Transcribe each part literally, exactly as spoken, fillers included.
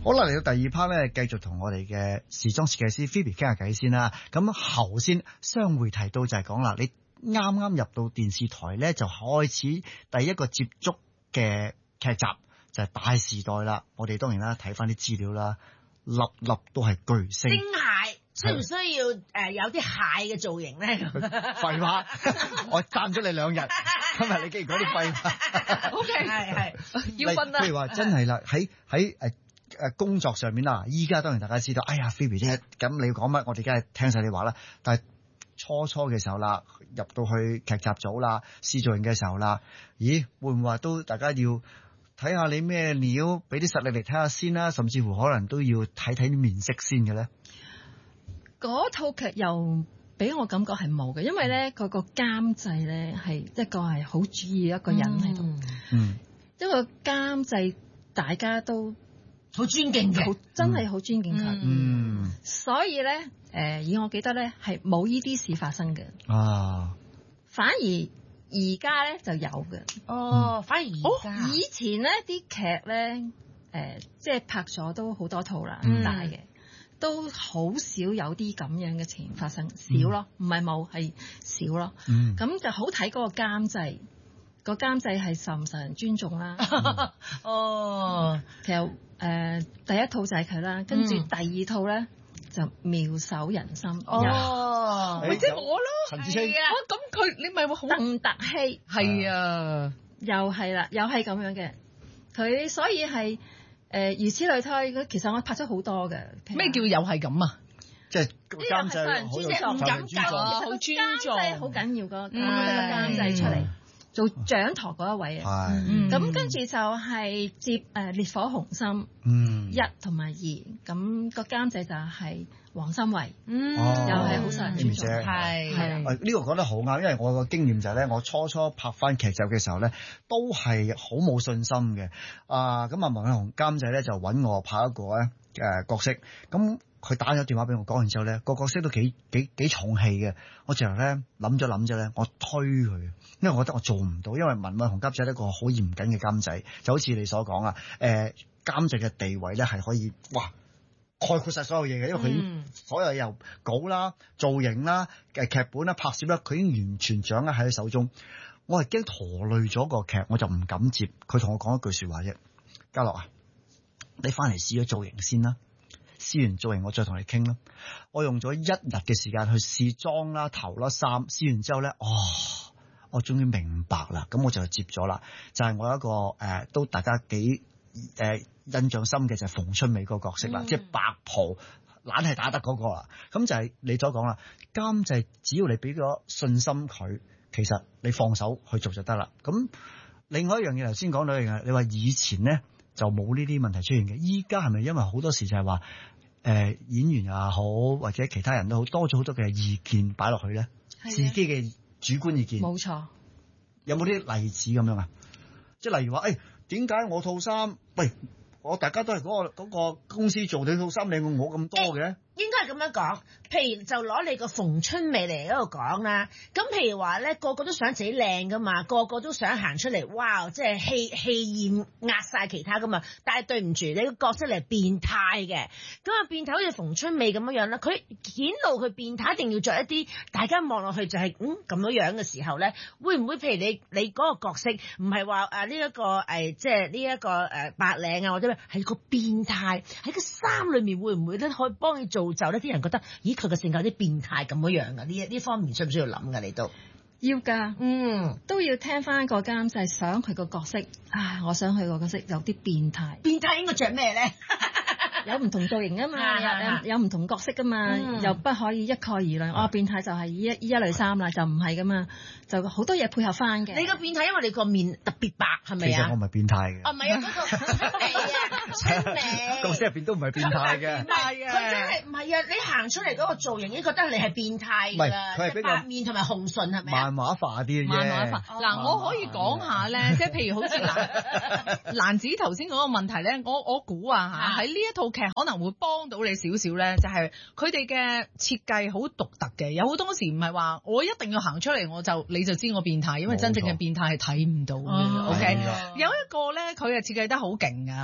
好啦，嚟到第二 part 咧，繼續同我哋嘅時裝設計師 Phoebe 傾下偈先啦。咁頭先相會提到就係講啦，你啱啱入到電視台咧，就開始第一個接觸嘅劇集就係、是《大時代》啦。我哋當然啦，睇翻啲資料啦，粒粒都係巨星。 星蟹需唔需要誒、呃、有啲蟹嘅造型咧？ 廢話，我讚咗你兩日，今日你竟然講啲廢話。 O K， 係係要分啦。 譬如話真係啦，喺喺誒。誒工作上面啦，依家當然大家知道，哎呀 Phoebe 啫，咁你講乜，我哋梗係聽晒你話啦。但係初初嘅時候啦，入到去劇集組啦，試造型嘅時候啦，咦，會唔會話都大家要睇下你咩料，俾啲實力嚟睇下先啦，甚至乎可能都要睇睇啲面色先嘅咧？ 嗰套劇又俾我感覺係冇嘅，因為咧佢個監製咧係一個係好主要一個人喺度，嗯，一個監製大家都好尊敬嘅， 真係好尊敬佢。 嗯， 所以咧，誒、呃，以我記得咧，係冇呢啲事發生嘅。 啊， 反而而家咧就有嘅。 哦，嗯、反而而家、 哦、以前咧啲劇咧，誒、呃，即係拍咗都好多套啦， 嗯、 大嘅都好少有啲咁樣嘅情發生，少咯，唔係冇，係少咯。嗯，咁就好睇嗰個監製。個監製係受唔受人尊重啦？哦，其實誒、呃、第一套就係佢啦，跟住第二套咧就妙手仁心。 哦，咪即係我咯， 陳芷清。 啊，咁佢你咪好鄧特希係啊， 又係啦，又係咁樣嘅。佢所以係誒、呃、如此類推。其實我拍咗好多嘅。 咩叫又係咁啊？ 即係監製好有唔敢尊重， 好尊重，好緊要個監製出嚟。做掌舵嗰一位啊，咁、嗯、跟住就係接誒、呃、烈火雄心、嗯、一同埋二，咁、個監製就係黃心慧，嗯，哦、又係好受人尊重，係係呢個講得好啱，因為我個經驗就係咧，我初初拍翻劇集嘅時候咧，都係好冇信心嘅，啊咁啊文偉雄監製咧就揾我拍一個咧誒、呃、角色，咁。佢打咗電話俾我講完之後咧，個角色都幾幾幾重氣嘅。我直頭咧諗咗諗咗咧，我推佢，因為我覺得我做唔到，因為文偉雄監製係一個好嚴謹嘅監製，就好似你所講啊，誒監製嘅地位咧係可以哇概括晒所有嘢嘅，因為佢所有由稿啦、造型啦、誒劇本啦、拍攝啦，佢已經完全掌握喺佢手中。我係驚拖累咗個劇，我就唔敢接。佢同我講一句説話啫，嘉樂啊，你翻嚟試咗造型先啦。試完造型我再同你傾啦。我用咗一日嘅時間去試妝啦、頭啦、衫，試完之後咧，哦，我終於明白啦。咁我就接咗啦。就係、是、我有一個誒、呃，都大家幾誒、呃、印象深嘅就係馮春美個角色啦，嗯、即係白袍懶係打得嗰個啦。咁就係你所講啦，監製只要你俾咗信心佢，其實你放手去做就得啦。咁另外一樣嘢頭先講到嘅，你話以前咧就冇呢啲問題出現嘅，依家係咪因為好多時就係話？誒、呃，演員又好，或者其他人都好，多咗好多嘅意見擺落去咧，自己嘅主觀意見， 冇錯。 有冇啲例子咁樣啊？即係例如話，誒，點解我套衫，喂，我大家都係嗰、嗰個、嗰個公司做，你套衫靚過我咁多嘅？ 應該係咁樣講，譬如就攞你個馮春美嚟嗰度講啦。咁譬如話咧，個個都想自己靚噶嘛，個個都想行出嚟，哇！即係氣氣焰壓晒其他噶嘛。但係對唔住，你個角色嚟係變態嘅。咁啊，變態好似馮春美咁樣樣啦。佢顯露佢變態，一定要着一啲大家望落去就係、是、嗯咁樣樣嘅時候咧，會唔會譬如你你嗰個角色唔係話誒呢一個誒、呃、即係呢一個誒、呃、白領啊或者咩，係個變態喺個衫裏面會唔會咧可以幫你做？就呢啲人覺得，咦佢個性格有啲變態咁樣樣噶，呢呢方面需唔需要諗噶？你都要噶，嗯，都要聽翻個監製想佢個角色啊，我想佢個角色有啲變態。變態應該着咩咧？有唔同造型啊嘛，有有唔同角色噶嘛，嗯、又不可以一概而論。哦，變態就係依一依一類衫啦，就唔係噶嘛，就好多嘢配合翻嘅。你個變態因為你個面特別白，係咪啊？ 其實我唔係變態嘅。 哦，唔係啊，嗰個出味啊，出味。角色入邊都唔係變態嘅。 唔係嘅，佢真係唔係啊！你行出嚟嗰個造型，已經覺得你係變態㗎啦。佢係比較白面同埋紅唇係咪啊？ 漫畫化啲嘅。 漫畫化。嗱，我可以講下咧，即係譬如好似蘭蘭子頭先嗰個問題咧，我我估啊嚇喺呢一套劇可能會幫到你少少咧，就係佢哋嘅設計好獨特嘅，有好多時唔係話我一定要行出嚟我就你就知我變態，因為真正嘅變態係睇唔到嘅。OK，有一個咧佢係設計得好勁㗎 Phoebe，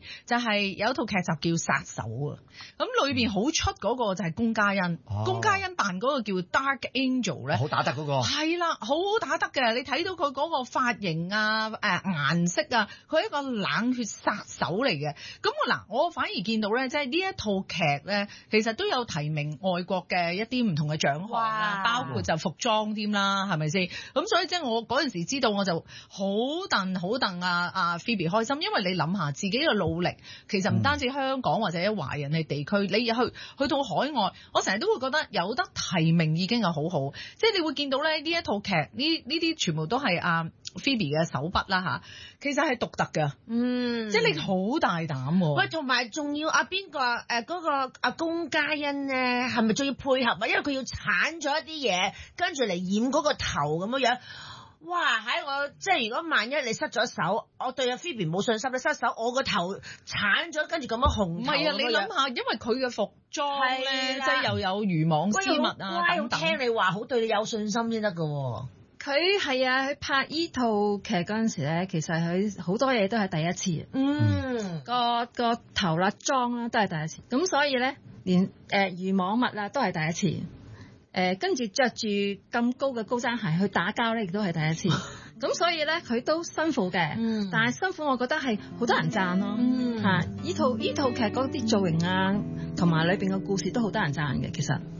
就係有一套劇集叫殺手啊，咁裏邊好出嗰個就係龔嘉欣，龔嘉欣扮嗰個叫 Dark Angel 咧， 好打得嗰個係啦，好好打得嘅，你睇到佢嗰個髮型啊、誒顏色啊，佢係一個冷血殺手嚟嘅。咁我嗱，我反而見到咧，即係呢一套劇咧，其實都有提名外國嘅一啲唔同嘅獎項啦，包括就服裝添啦，係咪先？咁所以即係我嗰陣時知道我就好戥好戥啊啊 Phoebe 開心，因為你諗下自己嘅努力，其實唔單止香港或者華人嘅地區，你去去到海外，我成日都會覺得有得提名已經係好好，即係你會見到咧呢一套劇呢呢啲全部都係啊 Phoebe 嘅手筆啦嚇，其實係獨特㗎，嗯，即係你好大膽喎。 喂，同埋仲要啊邊個誒嗰個阿龔嘉欣咧，係咪仲要配合啊？因為佢要剷咗一啲嘢，跟住嚟染嗰個頭咁樣樣。哇！喺我即係如果萬一你失咗手，我對阿 Phoebe 冇信心，你失手，我個頭剷咗，跟住咁樣紅頭。唔係啊，你諗下，因為佢嘅服裝咧，即係又有漁網絲襪啊等等。 聽你話好對你有信心先得㗎喎。 佢係啊，佢拍依套劇嗰陣時咧，其實佢好多嘢都係第一次。嗯，個個頭啦、妝啦都係第一次。咁所以咧，連誒、呃、漁網襪啊都係第一次。誒跟住着住咁高嘅高踭鞋去打交咧，亦都係第一次。咁所以咧，佢都辛苦嘅。嗯，但係辛苦，我覺得係好多人讚咯。嗯，嚇，依套依套劇嗰啲造型啊，同埋裏邊嘅故事都好多人讚嘅，其實。